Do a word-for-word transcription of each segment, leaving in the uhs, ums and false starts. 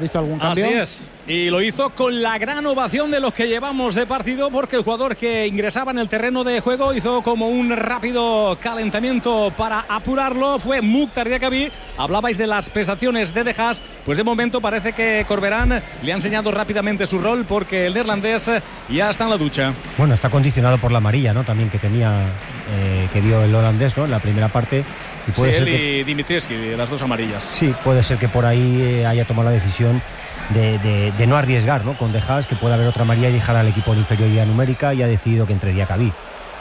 visto algún cambio? Así es. Y lo hizo con la gran ovación de los que llevamos de partido, porque el jugador que ingresaba en el terreno de juego hizo como un rápido calentamiento para apurarlo. Fue Mukhtar Diakhaby. Hablabais de las prestaciones de De Haas. Pues de momento parece que Corberán le ha enseñado rápidamente su rol, porque el neerlandés ya está en la ducha. Bueno, está condicionado por la amarilla, ¿no? También que tenía, eh, que vio el holandés, ¿no? En la primera parte. Y puede sí, ser él que, y Dimitrievski, las dos amarillas. Sí, puede ser que por ahí eh, haya tomado la decisión de, de, de no arriesgar, ¿no? Con De Haas, que puede haber otra amarilla y dejar al equipo en inferioridad numérica, y ha decidido que entre Diakhaby.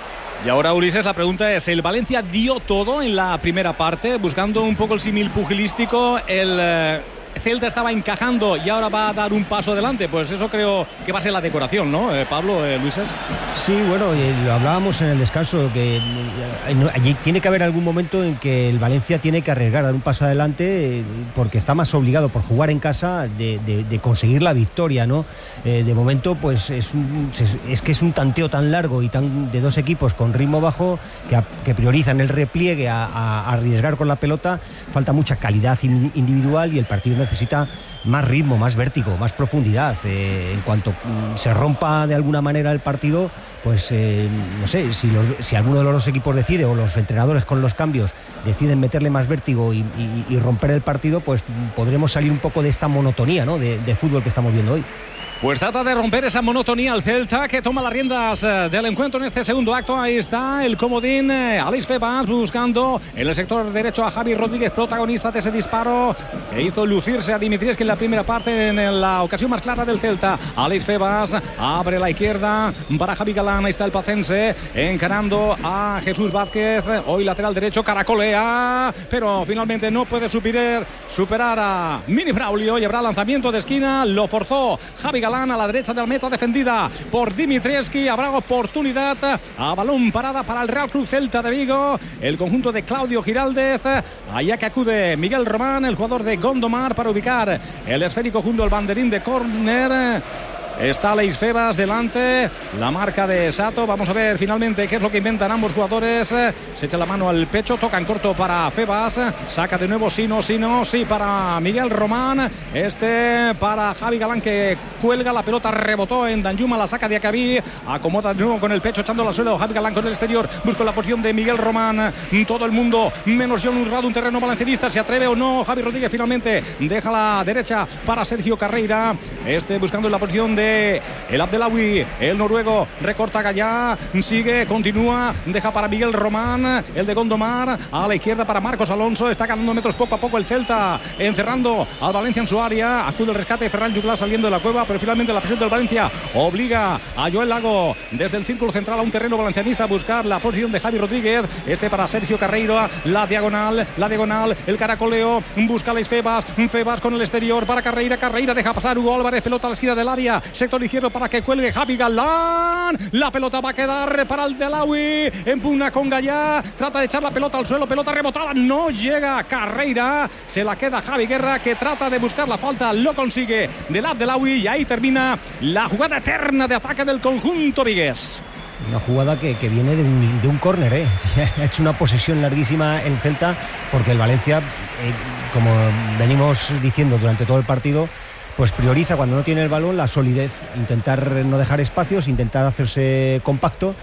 Y ahora, Ulises, la pregunta es, el Valencia dio todo en la primera parte, buscando un poco el símil pugilístico. El eh, Celta estaba encajando y ahora va a dar un paso adelante. Pues eso creo que va a ser la decoración, ¿no, eh, Pablo, eh, Luises? Sí, bueno, eh, lo hablábamos en el descanso, que eh, no, allí tiene que haber algún momento en que el Valencia tiene que arriesgar, dar un paso adelante, eh, porque está más obligado por jugar en casa de, de, de conseguir la victoria, ¿no? Eh, de momento, pues es, un, es, es que es un tanteo tan largo y tan de dos equipos con ritmo bajo que, a, que priorizan el repliegue a, a, a arriesgar con la pelota. Falta mucha calidad in, individual, y el partido necesita más ritmo, más vértigo, más profundidad. Eh, en cuanto mm, se rompa de alguna manera el partido, pues eh, no sé, si, los, si alguno de los dos equipos decide, o los entrenadores con los cambios deciden meterle más vértigo y, y, y romper el partido, pues podremos salir un poco de esta monotonía, ¿no? de, de fútbol que estamos viendo hoy. Pues trata de romper esa monotonía el Celta, que toma las riendas del encuentro en este segundo acto. Ahí está el comodín, Alex Febas buscando en el sector derecho a Javi Rodríguez, protagonista de ese disparo que hizo lucirse a Dimitrievski en la primera parte, en la ocasión más clara del Celta. Alex Febas abre la izquierda para Javi Galán. Ahí está el pacense encarando a Jesús Vázquez, hoy lateral derecho, caracolea, pero finalmente no puede superar, superar a Mini Braulio, y habrá lanzamiento de esquina. Lo forzó Javi Galán a la derecha de la meta, defendida por Dimitrievski. Habrá oportunidad a balón parada para el Real Club Celta de Vigo, el conjunto de Claudio Giraldez. Allá que acude Miguel Román, el jugador de Gondomar, para ubicar el esférico junto al banderín de córner. Está Alex Febas delante, la marca de Sato. Vamos a ver finalmente qué es lo que inventan ambos jugadores. Se echa la mano al pecho, toca en corto para Febas, saca de nuevo, sí, no, sí, no, sí para Miguel Román, este para Javi Galán, que cuelga, la pelota rebotó en Danjuma, la saca Diakhaby, acomoda de nuevo con el pecho, echando la suelo. Javi Galán con el exterior, busca la posición de Miguel Román. Todo el mundo, menos John Urrado, un terreno valencianista, ¿se atreve o no? Javi Rodríguez finalmente deja la derecha para Sergio Carreira, este buscando la posición de el Abdelawi, el noruego, recorta Gallá, sigue, continúa, deja para Miguel Román, el de Gondomar, a la izquierda para Marcos Alonso. Está ganando metros poco a poco el Celta, encerrando al Valencia en su área. Acude el rescate de Ferran Juglar saliendo de la cueva, pero finalmente la presión del Valencia obliga a Joel Lago desde el círculo central a un terreno valencianista a buscar la posición de Javi Rodríguez, este para Sergio Carreira, la diagonal, la diagonal, el caracoleo, busca a Alex Febas, Febas con el exterior para Carreira, Carreira deja pasar Hugo Álvarez, pelota a la esquina del área, sector izquierdo para que cuelgue Javi Galán. La pelota va a quedar para el Delawi. Empuna con Gallá. Trata de echar la pelota al suelo. Pelota rebotada. No llega Carreira. Se la queda Javi Guerra, que trata de buscar la falta. Lo consigue del Abdelawi. Y ahí termina la jugada eterna de ataque del conjunto vigués. Una jugada que, que viene de un, de un córner, ¿eh? Ha hecho una posesión larguísima el Celta, porque el Valencia, eh, como venimos diciendo durante todo el partido, pues prioriza cuando no tiene el balón la solidez, intentar no dejar espacios, intentar hacerse compacto,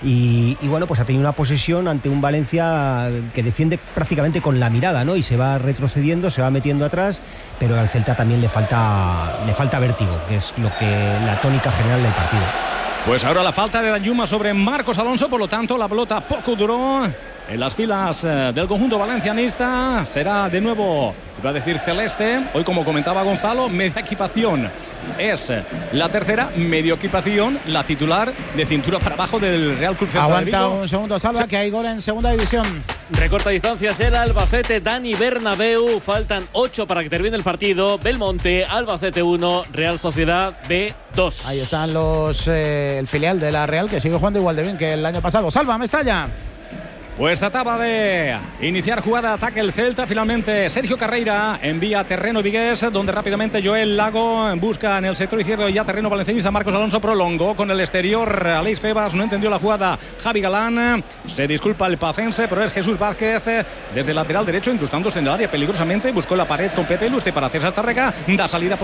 y, y bueno, pues ha tenido una posesión ante un Valencia que defiende prácticamente con la mirada, ¿no? Y se va retrocediendo, se va metiendo atrás, pero al Celta también le falta, le falta vértigo, que es lo que la tónica general del partido. Pues ahora la falta de Danjuma sobre Marcos Alonso, por lo tanto la pelota poco duró en las filas del conjunto valencianista. Será de nuevo, iba a decir celeste, hoy como comentaba Gonzalo, media equipación. Es la tercera medio equipación, la titular de cintura para abajo del Real Club Celta de Vigo. Aguanta un segundo, Salva, sí, que hay gol en segunda división. Recorta distancias el Albacete, Dani Bernabéu. Faltan ocho para que termine el partido. Belmonte, Albacete uno, Real Sociedad B dos. Ahí están los eh, el filial de la Real, que sigue jugando igual de bien que el año pasado. Salva, Mestalla. Pues trataba de iniciar jugada de ataque el Celta. Finalmente Sergio Carreira envía a terreno vigués, donde rápidamente Joel Lago busca en el sector izquierdo ya terreno valencianista. Marcos Alonso prolongó con el exterior. Alex Febas no entendió la jugada. Javi Galán, se disculpa el pacense, pero es Jesús Vázquez desde el lateral derecho, incrustándose en el área peligrosamente. Buscó la pared con Pepe Luste para César Tárrega. Da salida por